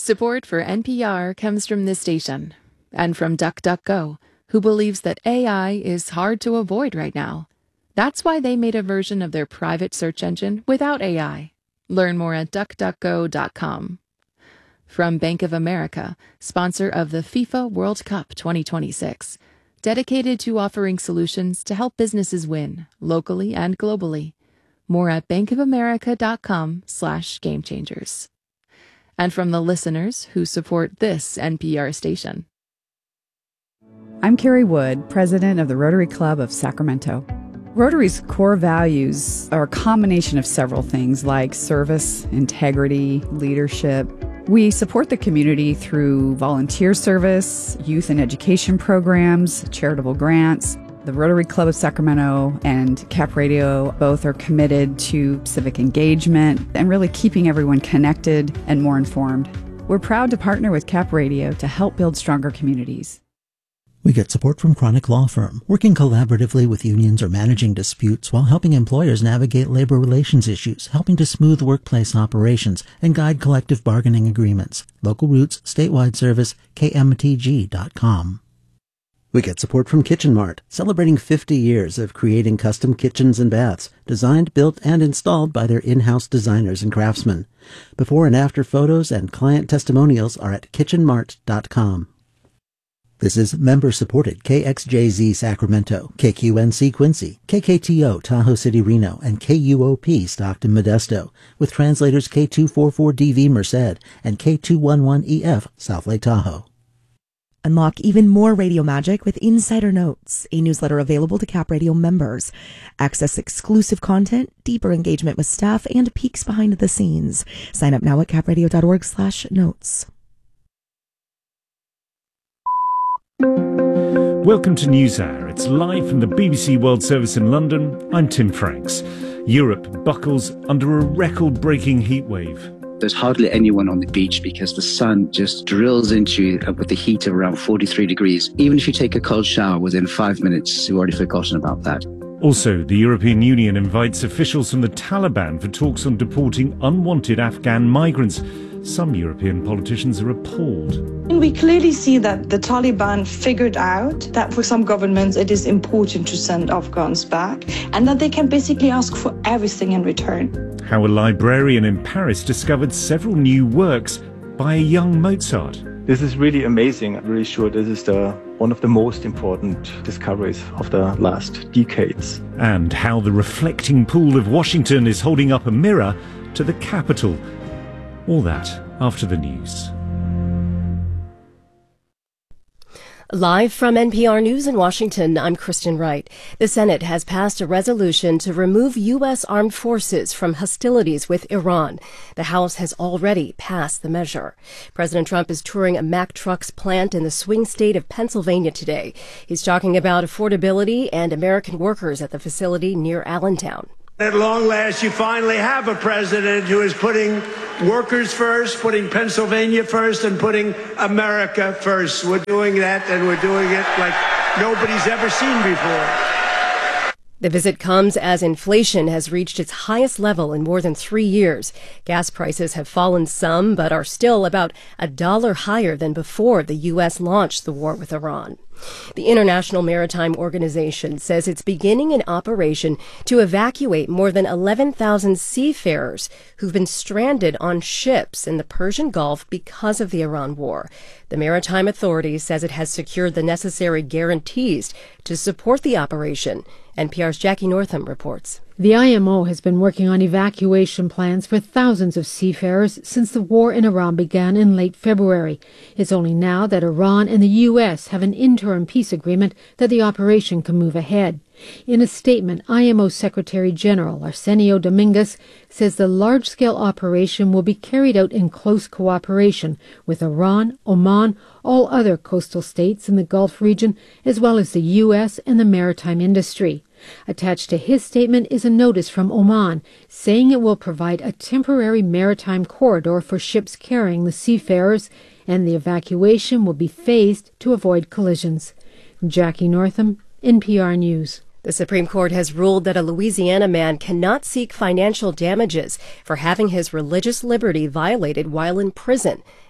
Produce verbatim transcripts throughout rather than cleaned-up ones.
Support for N P R comes from this station and from DuckDuckGo, who believes that A I is hard to avoid right now. That's why they made a version of their private search engine without A I. Learn more at duck duck go dot com. From Bank of America, sponsor of the FIFA World Cup twenty twenty-six, dedicated to offering solutions to help businesses win, locally and globally. More at bankofamerica.com slash game changers. And from the listeners who support this N P R station. I'm Carrie Wood, president of the Rotary Club of Sacramento. Rotary's core values are a combination of several things like service, integrity, leadership. We support the community through volunteer service, youth and education programs, charitable grants. The Rotary Club of Sacramento and Cap Radio both are committed to civic engagement and really keeping everyone connected and more informed. We're proud to partner with Cap Radio to help build stronger communities. We get support from Chronic Law Firm, working collaboratively with unions or managing disputes while helping employers navigate labor relations issues, helping to smooth workplace operations, and guide collective bargaining agreements. Local roots, statewide service, K M T G dot com. We get support from Kitchen Mart, celebrating fifty years of creating custom kitchens and baths, designed, built, and installed by their in-house designers and craftsmen. Before and after photos and client testimonials are at kitchen mart dot com. This is member-supported K X J Z Sacramento, K Q N C Quincy, K K T O Tahoe City Reno, and K U O P Stockton Modesto, with translators K two forty-four D V Merced and K two eleven E F South Lake Tahoe. Unlock even more radio magic with Insider Notes, a newsletter available to Cap Radio members. Access exclusive content, deeper engagement with staff, and peeks behind the scenes. Sign up now at capradio.org slash notes. Welcome to NewsHour. It's live from the B B C World Service in London. I'm Tim Franks. Europe buckles under a record-breaking heatwave. There's hardly anyone on the beach because the sun just drills into you with the heat of around forty-three degrees. Even if you take a cold shower within five minutes, you've already forgotten about that. Also, the European Union invites officials from the Taliban for talks on deporting unwanted Afghan migrants. Some European politicians are appalled. We clearly see that the Taliban figured out that for some governments it is important to send Afghans back and that they can basically ask for everything in return. How a librarian in Paris discovered several new works by a young Mozart. This is really amazing. I'm really sure this is the one of the most important discoveries of the last decades. And how the reflecting pool of Washington is holding up a mirror to the Capitol. All that after the news. Live from N P R News in Washington, I'm Kristen Wright. The Senate has passed a resolution to remove U S armed forces from hostilities with Iran. The House has already passed the measure. President Trump is touring a Mack Trucks plant in the swing state of Pennsylvania today. He's talking about affordability and American workers at the facility near Allentown. At long last, you finally have a president who is putting workers first, putting Pennsylvania first, and putting America first. We're doing that, and we're doing it like nobody's ever seen before. The visit comes as inflation has reached its highest level in more than three years. Gas prices have fallen some, but are still about a dollar higher than before the U S launched the war with Iran. The International Maritime Organization says it's beginning an operation to evacuate more than eleven thousand seafarers who've been stranded on ships in the Persian Gulf because of the Iran war. The Maritime Authority says it has secured the necessary guarantees to support the operation. N P R's Jackie Northam reports. The I M O has been working on evacuation plans for thousands of seafarers since the war in Iran began in late February. It's only now that Iran and the U S have an interim peace agreement that the operation can move ahead. In a statement, I M O Secretary General Arsenio Dominguez says the large-scale operation will be carried out in close cooperation with Iran, Oman, all other coastal states in the Gulf region, as well as the U S and the maritime industry. Attached to his statement is a notice from Oman saying it will provide a temporary maritime corridor for ships carrying the seafarers, and the evacuation will be phased to avoid collisions. Jackie Northam, N P R News. The Supreme Court has ruled that a Louisiana man cannot seek financial damages for having his religious liberty violated while in prison.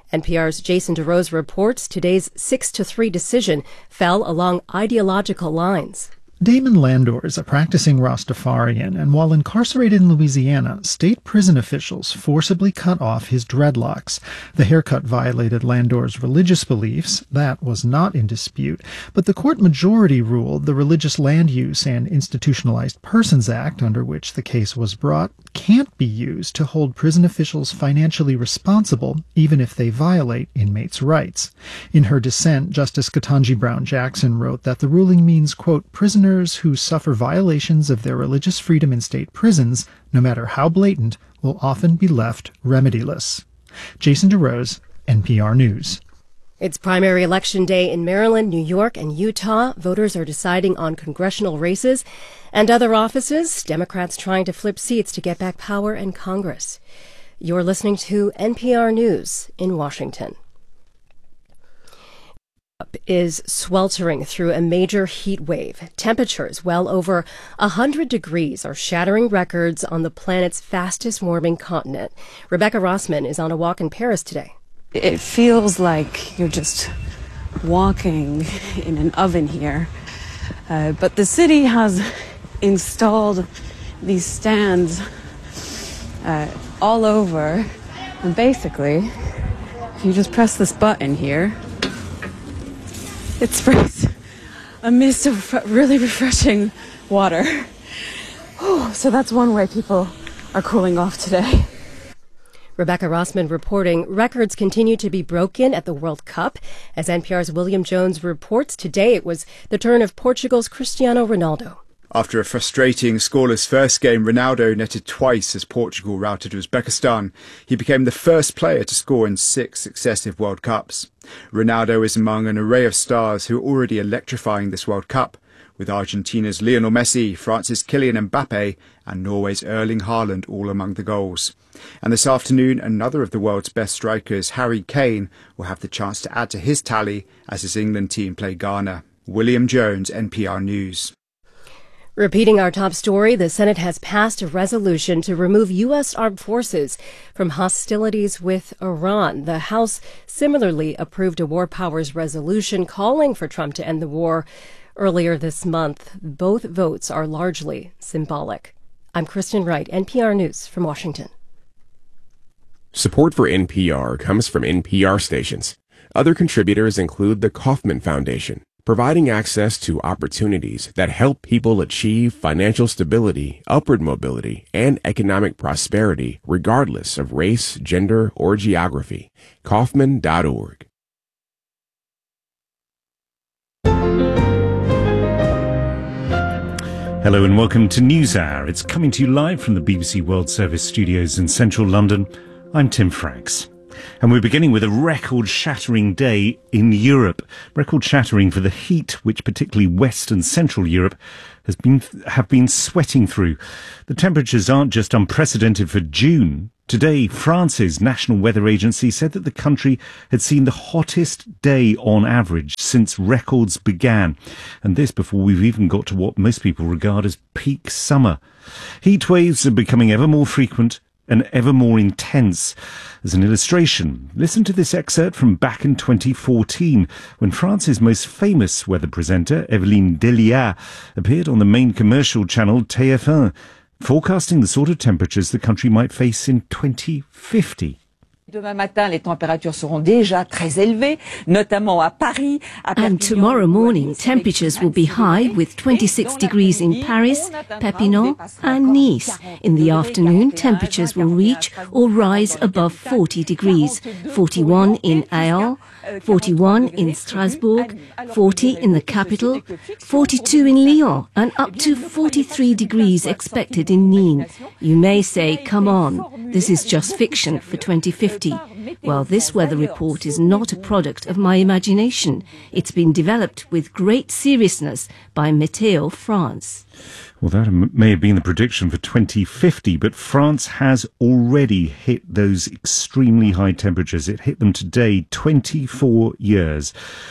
N P R's Jason DeRose reports today's six to three decision fell along ideological lines. Damon Landor is a practicing Rastafarian, and while incarcerated in Louisiana, state prison officials forcibly cut off his dreadlocks. The haircut violated Landor's religious beliefs. That was not in dispute, but the court majority ruled the Religious Land Use and Institutionalized Persons Act, under which the case was brought, can't be used to hold prison officials financially responsible, even if they violate inmates' rights. In her dissent, Justice Ketanji Brown Jackson wrote that the ruling means, quote, prisoners who suffer violations of their religious freedom in state prisons, no matter how blatant, will often be left remediless. Jason DeRose, N P R News. It's primary election day in Maryland, New York, and Utah. Voters are deciding on congressional races and other offices. Democrats trying to flip seats to get back power in Congress. You're listening to N P R News in Washington. Is sweltering through a major heat wave. Temperatures well over one hundred degrees are shattering records on the planet's fastest warming continent. Rebecca Rossman is on a walk in Paris today. It feels like you're just walking in an oven here. Uh, but the city has installed these stands uh, all over. And basically, if you just press this button here, it sprays a mist of really refreshing water. Whew, so that's one way people are cooling off today. Rebecca Rossman reporting records continue to be broken at the World Cup. As N P R's William Jones reports, today it was the turn of Portugal's Cristiano Ronaldo. After a frustrating scoreless first game, Ronaldo netted twice as Portugal routed Uzbekistan. He became the first player to score in six successive World Cups. Ronaldo is among an array of stars who are already electrifying this World Cup, with Argentina's Lionel Messi, France's Kylian Mbappe, and Norway's Erling Haaland all among the goals. And this afternoon, another of the world's best strikers, Harry Kane, will have the chance to add to his tally as his England team play Ghana. William Jones, N P R News. Repeating our top story, the Senate has passed a resolution to remove U S armed forces from hostilities with Iran. The House similarly approved a war powers resolution calling for Trump to end the war earlier this month. Both votes are largely symbolic. I'm Kristen Wright, N P R News from Washington. Support for N P R comes from N P R stations. Other contributors include the Kauffman Foundation, providing access to opportunities that help people achieve financial stability, upward mobility, and economic prosperity regardless of race, gender, or geography. Kauffman dot org. Hello and welcome to NewsHour. It's coming to you live from the B B C World Service studios in central London. I'm Tim Franks. And we're beginning with a record-shattering day in Europe. Record-shattering for the heat, which particularly West and Central Europe has been have been sweating through. The temperatures aren't just unprecedented for June. Today, France's National Weather Agency said that the country had seen the hottest day on average since records began. And this before we've even got to what most people regard as peak summer. Heat waves are becoming ever more frequent and ever more intense. As an illustration, listen to this excerpt from back in twenty fourteen, when France's most famous weather presenter, Evelyne Delia, appeared on the main commercial channel T F one, forecasting the sort of temperatures the country might face in twenty fifty. Demain matin, les températures seront déjà très élevées, notamment à Paris. And tomorrow morning, temperatures will be high with twenty-six degrees in Paris, Perpignan and Nice. In the afternoon, temperatures will reach or rise above forty degrees, forty-one in Aon, forty-one in Strasbourg, forty in the capital, forty-two in Lyon, and up to forty-three degrees expected in Nîmes. You may say, come on, this is just fiction for twenty fifty. Well, this weather report is not a product of my imagination. It's been developed with great seriousness by Météo France. Well, that may have been the prediction for twenty fifty, but France has already hit those extremely high temperatures. It hit them today, twenty-four years.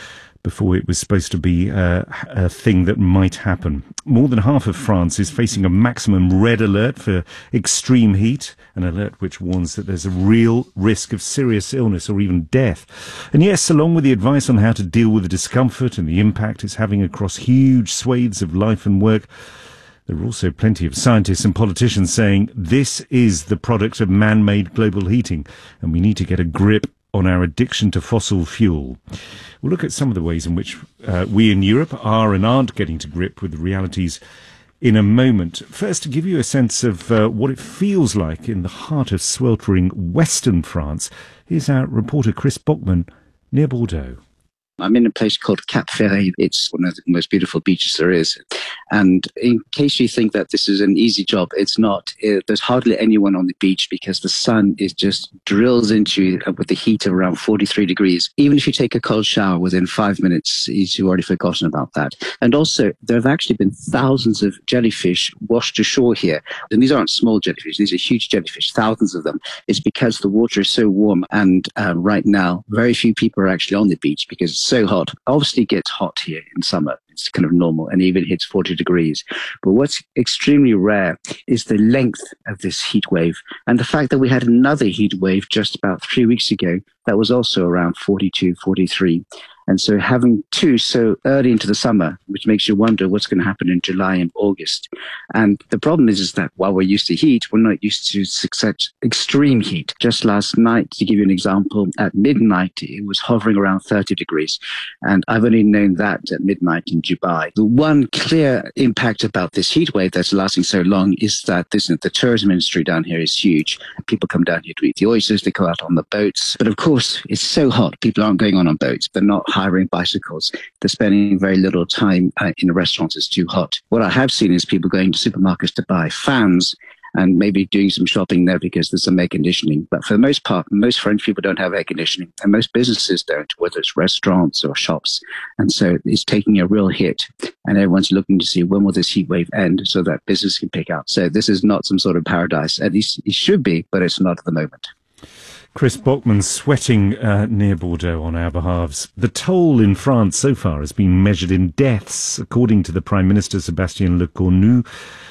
before it was supposed to be uh, a thing that might happen. More than half of France is facing a maximum red alert for extreme heat, an alert which warns that there's a real risk of serious illness or even death. And yes, along with the advice on how to deal with the discomfort and the impact it's having across huge swathes of life and work, there are also plenty of scientists and politicians saying this is the product of man-made global heating, and we need to get a grip on our addiction to fossil fuel. We'll look at some of the ways in which uh, we in Europe are and aren't getting to grip with the realities in a moment. First, to give you a sense of uh, what it feels like in the heart of sweltering western France, here's our reporter Chris Bockman near Bordeaux. I'm in a place called Cap Ferret. It's one of the most beautiful beaches there is. And in case you think that this is an easy job, it's not. Uh, there's hardly anyone on the beach because the sun is just drills into you with the heat of around forty-three degrees. Even if you take a cold shower within five minutes, you've already forgotten about that. And also, there have actually been thousands of jellyfish washed ashore here. And these aren't small jellyfish. These are huge jellyfish, thousands of them. It's because the water is so warm. And uh, right now, very few people are actually on the beach because it's so hot. Obviously, it gets hot here in summer. It's kind of normal and even hits forty degrees. But what's extremely rare is the length of this heat wave and the fact that we had another heat wave just about three weeks ago that was also around forty-two, forty-three. And so having two so early into the summer, which makes you wonder what's going to happen in July and August. And the problem is, is that while we're used to heat, we're not used to such extreme heat. Just last night, to give you an example, at midnight, it was hovering around thirty degrees. And I've only known that at midnight in Dubai. The one clear impact about this heat wave that's lasting so long is that this, the tourism industry down here is huge. People come down here to eat the oysters, they go out on the boats. But of course, it's so hot, people aren't going on on boats. They're not hiring bicycles. They're spending very little time uh, in restaurants. It's too hot. What I have seen is people going to supermarkets to buy fans and maybe doing some shopping there because there's some air conditioning. But for the most part, most French people don't have air conditioning and most businesses don't, whether it's restaurants or shops. And so it's taking a real hit and everyone's looking to see when will this heat wave end so that business can pick up. So this is not some sort of paradise. At least it should be, but it's not at the moment. Chris Bockman sweating uh, near Bordeaux on our behalves. The toll in France so far has been measured in deaths. According to the Prime Minister, Sébastien Lecornu,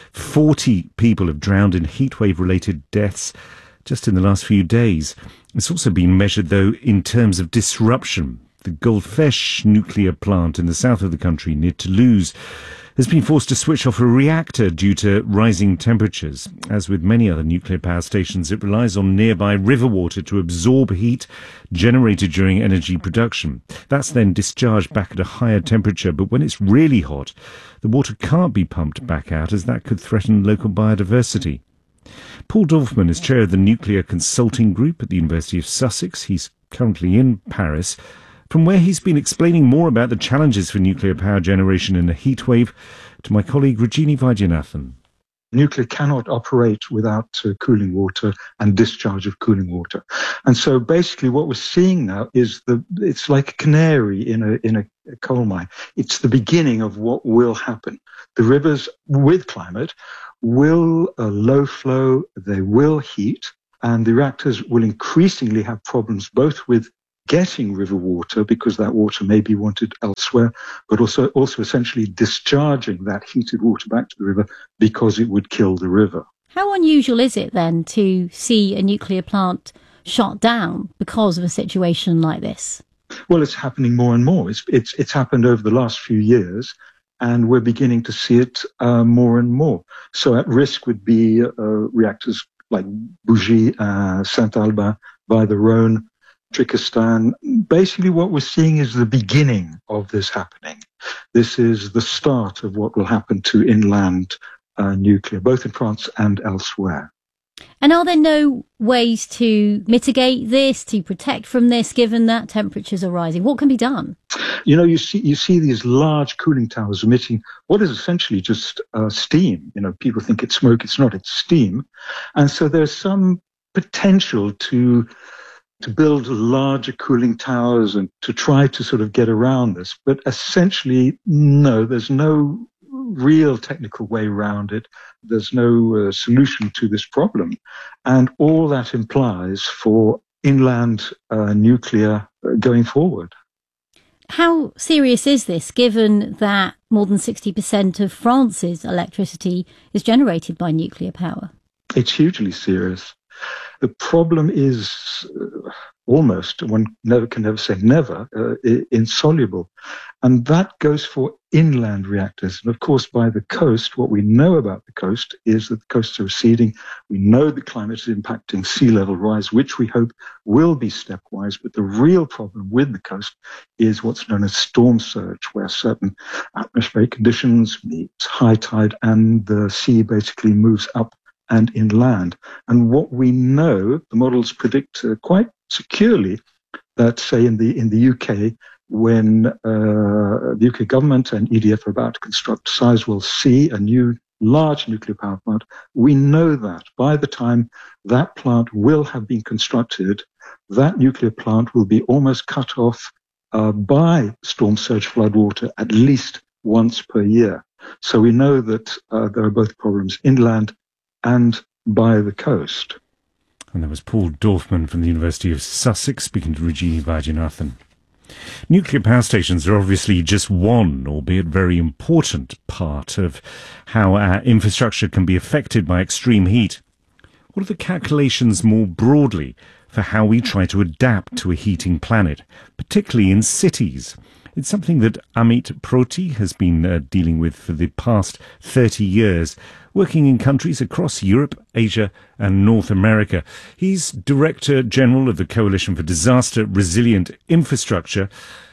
forty people have drowned in heatwave-related deaths just in the last few days. It's also been measured, though, in terms of disruption. The Golfech nuclear plant in the south of the country, near Toulouse, has been forced to switch off a reactor due to rising temperatures. As with many other nuclear power stations, it relies on nearby river water to absorb heat generated during energy production. That's then discharged back at a higher temperature, but when it's really hot, the water can't be pumped back out as that could threaten local biodiversity. Paul Dorfman is chair of the Nuclear Consulting Group at the University of Sussex. He's currently in Paris, from where he's been explaining more about the challenges for nuclear power generation in a heatwave to my colleague Rajini Vaidyanathan. Nuclear cannot operate without uh, cooling water and discharge of cooling water. And so basically what we're seeing now is the it's like a canary in a in a, a coal mine. It's the beginning of what will happen. The rivers with climate will uh, low flow, they will heat, and the reactors will increasingly have problems both with getting river water because that water may be wanted elsewhere, but also also essentially discharging that heated water back to the river because it would kill the river. How unusual is it then to see a nuclear plant shut down because of a situation like this? Well, it's happening more and more. It's it's it's happened over the last few years, and we're beginning to see it uh, more and more. So at risk would be uh, reactors like Bougie, uh, Saint-Albin, by the Rhône, Tricastin. Basically what we're seeing is the beginning of this happening. This is the start of what will happen to inland uh, nuclear, both in France and elsewhere. And are there no ways to mitigate this, to protect from this, given that temperatures are rising? What can be done? You know, you see you see these large cooling towers emitting what is essentially just uh, steam. You know, people think it's smoke. It's not. It's steam. And so there's some potential to to build larger cooling towers and to try to sort of get around this. But essentially, no, there's no real technical way around it. There's no uh, solution to this problem. And all that implies for inland uh, nuclear uh, going forward. How serious is this, given that more than sixty percent of France's electricity is generated by nuclear power? It's hugely serious. The problem is uh, almost, one never can never say never, uh, insoluble. And that goes for inland reactors. And of course, by the coast, what we know about the coast is that the coasts are receding. We know the climate is impacting sea level rise, which we hope will be stepwise. But the real problem with the coast is what's known as storm surge, where certain atmospheric conditions meet high tide and the sea basically moves up and inland. And what we know, the models predict uh, quite securely that, say, in the in the U K, when uh, the U K government and E D F are about to construct Sizewell C, a new large nuclear power plant, we know that by the time that plant will have been constructed, that nuclear plant will be almost cut off uh, by storm surge floodwater at least once per year. So we know that uh, there are both problems inland and by the coast. And there was Paul Dorfman from the University of Sussex speaking to Rajini Vaidyanathan. Nuclear power stations are obviously just one, albeit very important, part of how our infrastructure can be affected by extreme heat. What are the calculations more broadly for how we try to adapt to a heating planet, particularly in cities? It's something that Amit Proti has been uh, dealing with for the past thirty years, working in countries across Europe, Asia and North America. He's Director General of the Coalition for Disaster Resilient Infrastructure.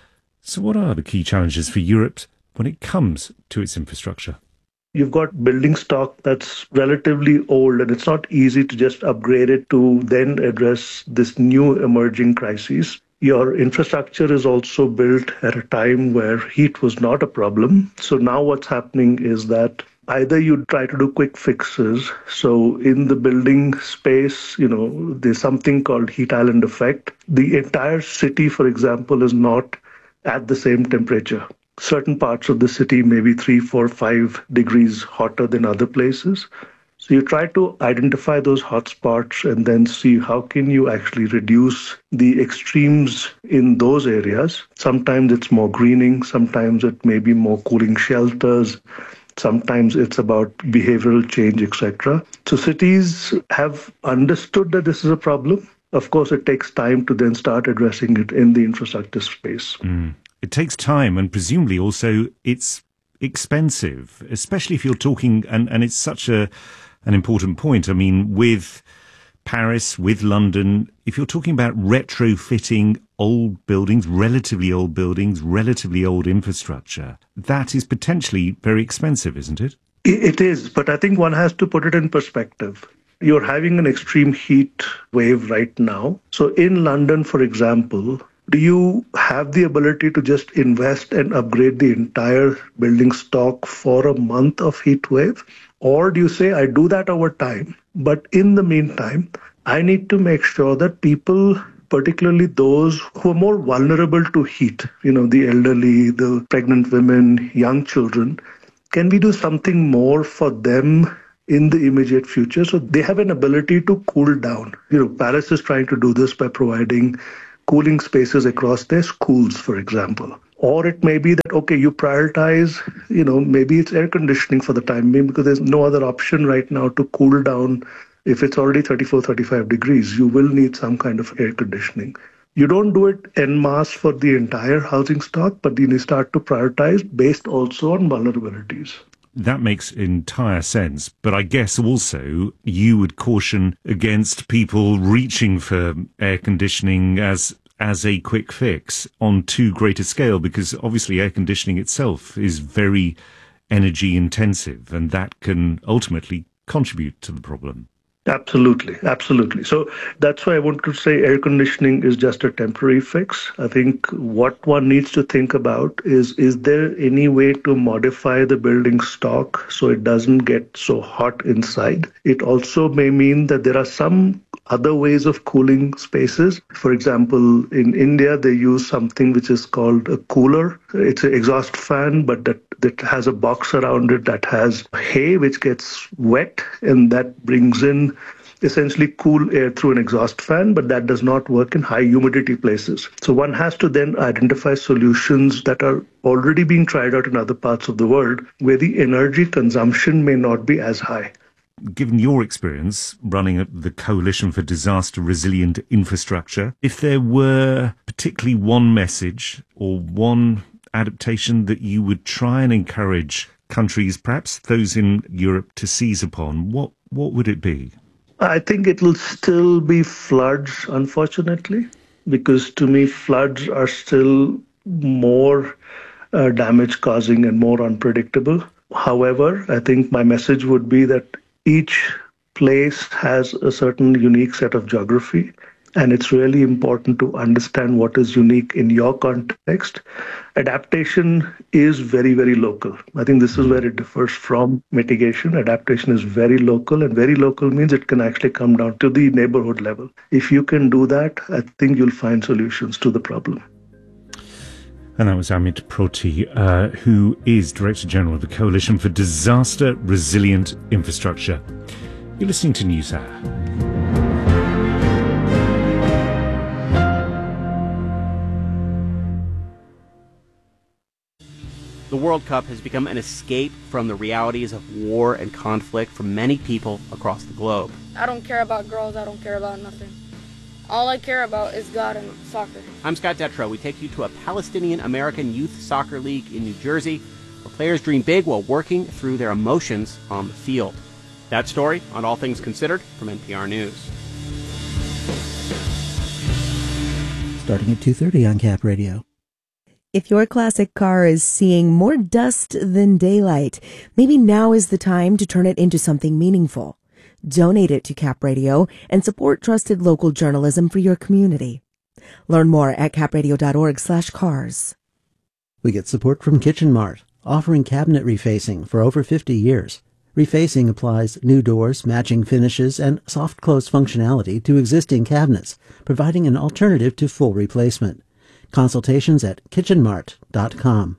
So what are the key challenges for Europe when it comes to its infrastructure? You've got building stock that's relatively old, and it's not easy to just upgrade it to then address this new emerging crises. Your infrastructure is also built at a time where heat was not a problem. So now what's happening is that either you try to do quick fixes. So in the building space, you know, there's something called heat island effect. The entire city, for example, is not at the same temperature. Certain parts of the city may be three, four, five degrees hotter than other places. So you try to identify those hotspots and then see how can you actually reduce the extremes in those areas. Sometimes it's more greening, sometimes it may be more cooling shelters, sometimes it's about behavioral change, et cetera. So cities have understood that this is a problem. Of course, it takes time to then start addressing it in the infrastructure space. Mm. It takes time, and presumably also it's expensive, especially if you're talking, and, and it's such a an important point. I mean, with Paris, with London, if you're talking about retrofitting old buildings, relatively old buildings, relatively old infrastructure, that is potentially very expensive, isn't it? It is, but I think one has to put it in perspective. You're having an extreme heat wave right now. So in London, for example, do you have the ability to just invest and upgrade the entire building stock for a month of heat wave? Or do you say, I do that over time, but in the meantime, I need to make sure that people, particularly those who are more vulnerable to heat, you know, the elderly, the pregnant women, young children, can we do something more for them in the immediate future so they have an ability to cool down? You know, Paris is trying to do this by providing cooling spaces across their schools, for example. Or it may be that, okay, you prioritize, you know, maybe it's air conditioning for the time being because there's no other option right now to cool down. If it's already thirty-four, thirty-five degrees, you will need some kind of air conditioning. You don't do it en masse for the entire housing stock, but then you start to prioritize based also on vulnerabilities. That makes entire sense. But I guess also you would caution against people reaching for air conditioning as as a quick fix on too great a scale, because obviously air conditioning itself is very energy intensive, and that can ultimately contribute to the problem. Absolutely, absolutely. So that's why I want to say air conditioning is just a temporary fix. I think what one needs to think about is, is there any way to modify the building stock so it doesn't get so hot inside? It also may mean that there are some other ways of cooling spaces. For example, in India, they use something which is called a cooler. It's an exhaust fan, but that, that has a box around it that has hay which gets wet, and that brings in essentially cool air through an exhaust fan, but that does not work in high humidity places. So one has to then identify solutions that are already being tried out in other parts of the world where the energy consumption may not be as high. Given your experience running the Coalition for Disaster Resilient Infrastructure, if there were particularly one message or one adaptation that you would try and encourage countries, perhaps those in Europe, to seize upon, what, what would it be? I think it will still be floods, unfortunately, because to me, floods are still more uh, damage causing and more unpredictable. However, I think my message would be that each place has a certain unique set of geography, and it's really important to understand what is unique in your context. Adaptation is very, very local. I think this is where it differs from mitigation. Adaptation is very local, and very local means it can actually come down to the neighborhood level. If you can do that, I think you'll find solutions to the problem. And that was Amit Proti, uh, who is Director General of the Coalition for Disaster Resilient Infrastructure. You're listening to NewsHour. The World Cup has become an escape from the realities of war and conflict for many people across the globe. I don't care about girls, I don't care about nothing. All I care about is God and soccer. I'm Scott Detrow. We take you to a Palestinian-American youth soccer league in New Jersey, where players dream big while working through their emotions on the field. That story on All Things Considered from N P R News. Starting at two thirty on Cap Radio. If your classic car is seeing more dust than daylight, maybe now is the time to turn it into something meaningful. Donate it to Cap Radio and support trusted local journalism for your community. Learn more at capradio.org slash cars. We get support from Kitchen Mart, offering cabinet refacing for over fifty years. Refacing applies new doors, matching finishes, and soft close functionality to existing cabinets, providing an alternative to full replacement. Consultations at kitchen mart dot com.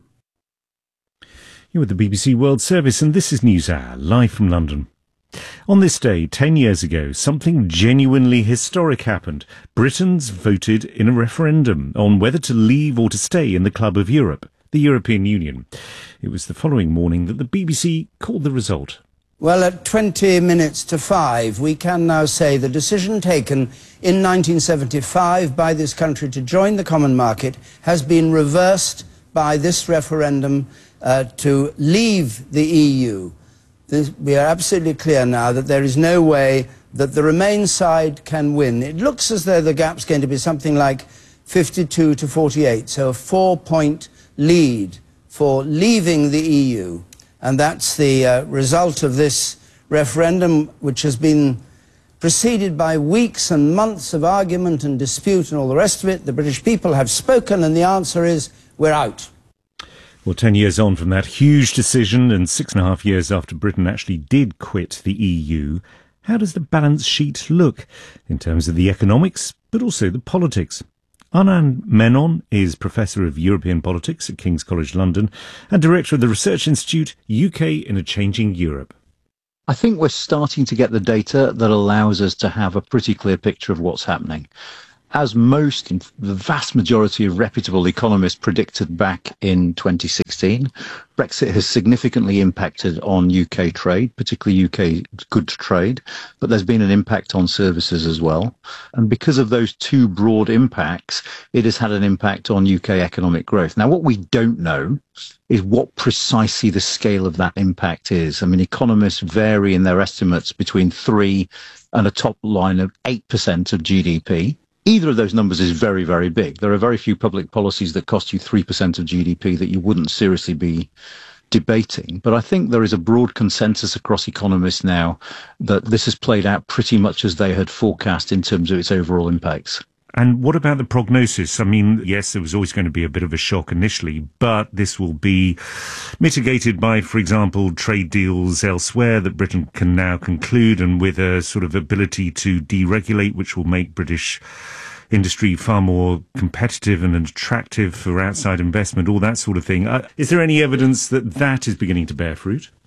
You're with the B B C World Service, and this is NewsHour, live from London. On this day, ten years ago, something genuinely historic happened. Britons voted in a referendum on whether to leave or to stay in the Club of Europe, the European Union. It was the following morning that the B B C called the result. Well, at twenty minutes to five, we can now say the decision taken in nineteen seventy-five by this country to join the common market has been reversed by this referendum uh, to leave the E U. This, we are absolutely clear now that there is no way that the Remain side can win. It looks as though the gap's going to be something like fifty-two to forty-eight, so a four-point lead for leaving the E U. And that's the uh, result of this referendum, which has been preceded by weeks and months of argument and dispute and all the rest of it. The British people have spoken, and the answer is, we're out. Well, ten years on from that huge decision and six and a half years after Britain actually did quit the E U, how does the balance sheet look in terms of the economics, but also the politics? Anand Menon is Professor of European Politics at King's College London and Director of the Research Institute U K in a Changing Europe. I think we're starting to get the data that allows us to have a pretty clear picture of what's happening. As most, the vast majority of reputable economists predicted back in twenty sixteen, Brexit has significantly impacted on U K trade, particularly U K goods trade, but there's been an impact on services as well. And because of those two broad impacts, it has had an impact on U K economic growth. Now, what we don't know is what precisely the scale of that impact is. I mean, economists vary in their estimates between three and a top line of eight percent of G D P. Either of those numbers is very, very big. There are very few public policies that cost you three percent of G D P that you wouldn't seriously be debating. But I think there is a broad consensus across economists now that this has played out pretty much as they had forecast in terms of its overall impacts. And what about the prognosis? I mean, yes, there was always going to be a bit of a shock initially, but this will be mitigated by, for example, trade deals elsewhere that Britain can now conclude, and with a sort of ability to deregulate, which will make British industry far more competitive and attractive for outside investment, all that sort of thing. Uh, is there any evidence that that is beginning to bear fruit?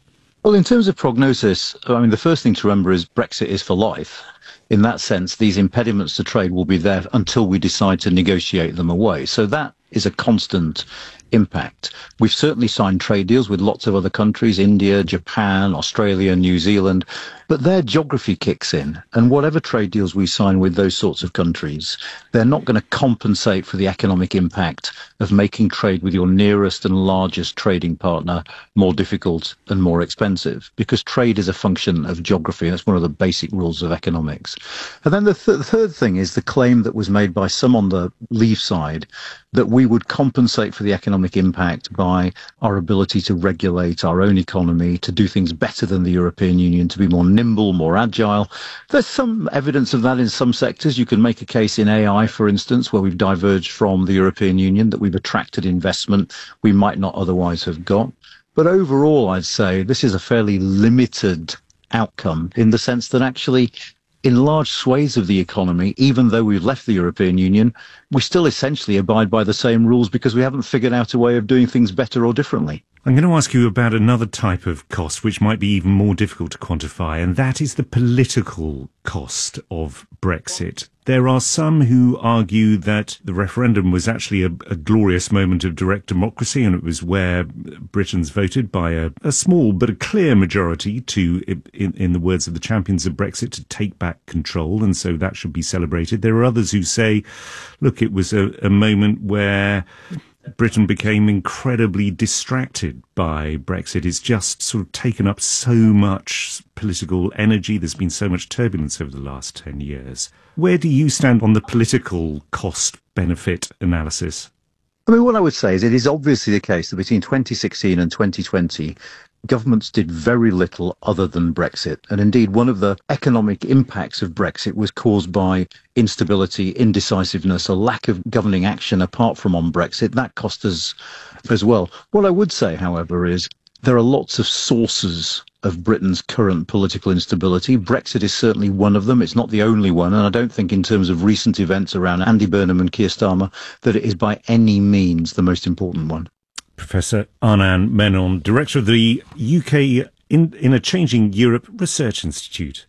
Well, in terms of prognosis, I mean, the first thing to remember is Brexit is for life. In that sense, these impediments to trade will be there until we decide to negotiate them away. So that is a constant impact. We've certainly signed trade deals with lots of other countries, India, Japan, Australia, New Zealand, but their geography kicks in. And whatever trade deals we sign with those sorts of countries, they're not going to compensate for the economic impact of making trade with your nearest and largest trading partner more difficult and more expensive, because trade is a function of geography. That's one of the basic rules of economics. And then the, th- the third thing is the claim that was made by some on the Leave side that we would compensate for the economic impact by our ability to regulate our own economy, to do things better than the European Union, to be more nimble, more agile. There's some evidence of that in some sectors. You can make a case in A I, for instance, where we've diverged from the European Union, that we've attracted investment we might not otherwise have got. But overall, I'd say this is a fairly limited outcome in the sense that actually in large swathes of the economy, even though we've left the European Union, we still essentially abide by the same rules because we haven't figured out a way of doing things better or differently. I'm going to ask you about another type of cost which might be even more difficult to quantify, and that is the political cost of Brexit. There are some who argue that the referendum was actually a, a glorious moment of direct democracy, and it was where Britons voted by a, a small but a clear majority to, in, in the words of the champions of Brexit, to take back control, and so that should be celebrated. There are others who say, look, it was a, a moment where Britain became incredibly distracted by Brexit. It's just sort of taken up so much political energy. There's been so much turbulence over the last ten years. Where do you stand on the political cost-benefit analysis? I mean, what I would say is it is obviously the case that between twenty sixteen and twenty twenty, governments did very little other than Brexit. And indeed, one of the economic impacts of Brexit was caused by instability, indecisiveness, a lack of governing action apart from on Brexit. That cost us as well. What I would say, however, is there are lots of sources of Britain's current political instability. Brexit is certainly one of them. It's not the only one. And I don't think in terms of recent events around Andy Burnham and Keir Starmer that it is by any means the most important one. Professor Anand Menon, Director of the U K in, in a Changing Europe Research Institute.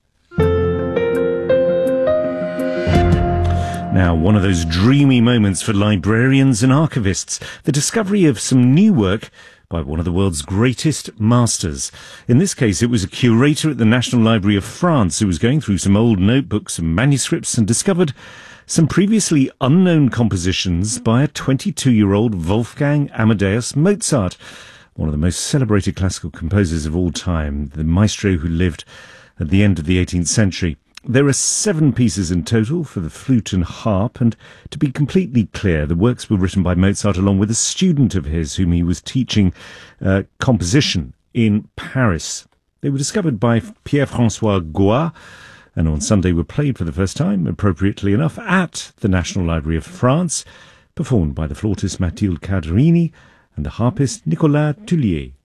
Now, one of those dreamy moments for librarians and archivists, the discovery of some new work by one of the world's greatest masters. In this case, it was a curator at the National Library of France who was going through some old notebooks and manuscripts and discovered some previously unknown compositions by a twenty-two-year-old Wolfgang Amadeus Mozart, one of the most celebrated classical composers of all time, the maestro who lived at the end of the eighteenth century. There are seven pieces in total for the flute and harp, and to be completely clear, the works were written by Mozart along with a student of his whom he was teaching uh, composition in Paris. They were discovered by Pierre-François Goua, and on Sunday were played for the first time, appropriately enough, at the National Library of France, performed by the flautist Mathilde Cadrini and the harpist Nicolas Tullier.